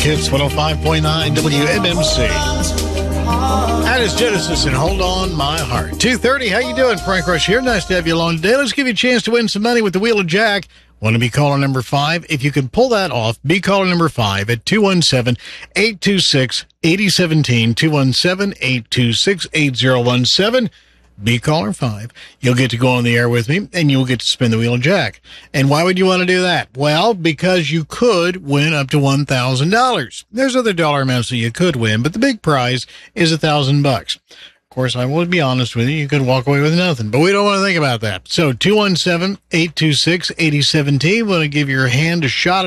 Hits 105.9 WMMC. That is Genesis and Hold On My Heart. 2:30, how you doing? Frank Rush here. Nice to have you along today. Let's give you a chance to win some money with the Wheel of Jack. Want to be caller number 5? If you can pull that off, be caller number 5 at 217-826-8017, 217-826-8017. Be caller 5. You'll get to go on the air with me, and you'll get to spin the Wheel of Jack. And why would you want to do that? Well, because you could win up to $1,000. There's other dollar amounts that you could win, but the big prize is $1,000. Of course, I will be honest with you. You could walk away with nothing, but we don't want to think about that. So 217-826-8017. Want to give your hand a shot